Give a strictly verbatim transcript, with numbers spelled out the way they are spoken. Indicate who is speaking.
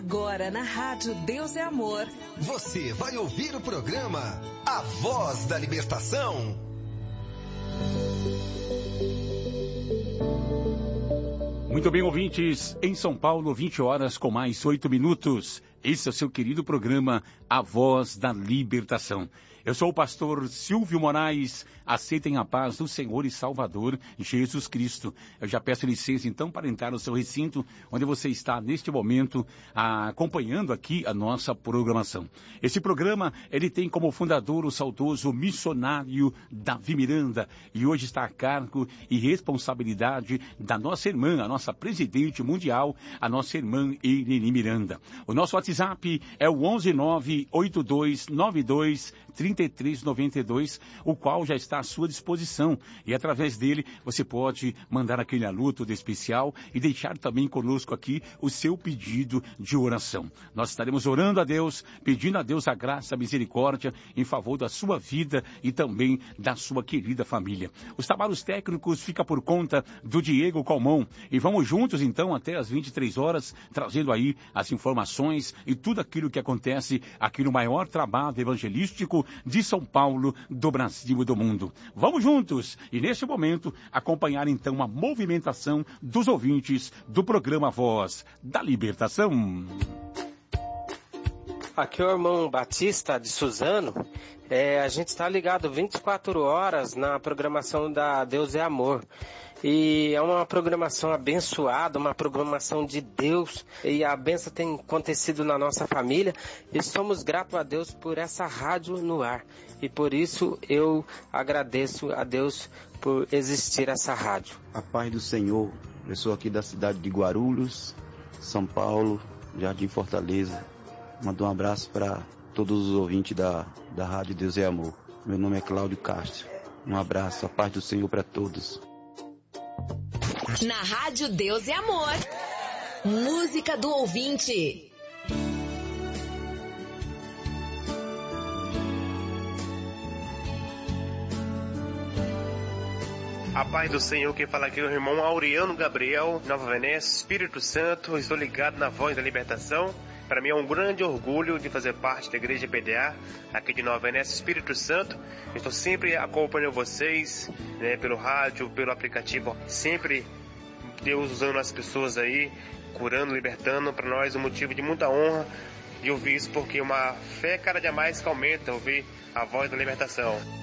Speaker 1: Agora na Rádio Deus é Amor.
Speaker 2: Você vai ouvir o programa A Voz da Libertação.
Speaker 3: Muito bem, ouvintes, em São Paulo, vinte horas com mais oito minutos. Esse é o seu querido programa A Voz da Libertação. Eu sou o pastor Silvio Moraes. Aceitem a paz do Senhor e Salvador Jesus Cristo. Eu já peço licença, então, para entrar no seu recinto, onde você está, neste momento, acompanhando aqui a nossa programação. Esse programa, ele tem como fundador o saudoso missionário Davi Miranda, e hoje está a cargo e responsabilidade da nossa irmã, a nossa presidente mundial, a nossa irmã Irene Miranda. O nosso WhatsApp é o onze nove oito dois nove dois três três nove dois, o qual já está à sua disposição. E através dele você pode mandar aquele alô todo especial e deixar também conosco aqui o seu pedido de oração. Nós estaremos orando a Deus, pedindo a Deus a graça, a misericórdia em favor da sua vida e também da sua querida família. Os trabalhos técnicos ficam por conta do Diego Calmon. E vamos juntos então até às vinte e três horas, trazendo aí as informações e tudo aquilo que acontece aqui no maior trabalho evangelístico de São Paulo, do Brasil e do mundo. Vamos juntos e neste momento acompanhar então a movimentação dos ouvintes do programa Voz da Libertação.
Speaker 4: Aqui é o irmão Batista de Suzano. É, a gente está ligado vinte e quatro horas na programação da Deus é Amor. E é uma programação abençoada, uma programação de Deus. E a bênção tem acontecido na nossa família. E somos gratos a Deus por essa rádio no ar. E por isso eu agradeço a Deus por existir essa rádio.
Speaker 5: A paz do Senhor. Eu sou aqui da cidade de Guarulhos, São Paulo, Jardim Fortaleza. Mando um abraço para todos os ouvintes da, da Rádio Deus é Amor. Meu nome é Cláudio Castro. Um abraço, a paz do Senhor para todos.
Speaker 1: Na Rádio Deus é Amor. Música do ouvinte.
Speaker 6: A paz do Senhor, quem fala aqui é o irmão Auriano Gabriel, Nova Venécia, Espírito Santo. Estou ligado na Voz da Libertação. Para mim é um grande orgulho de fazer parte da Igreja P D A, aqui de Nova Venécia, Espírito Santo. Eu estou sempre acompanhando vocês, né, pelo rádio, pelo aplicativo. Sempre Deus usando as pessoas aí, curando, libertando. Para nós é um motivo de muita honra de ouvir isso, porque uma fé cada dia mais que aumenta, ouvir a Voz da Libertação.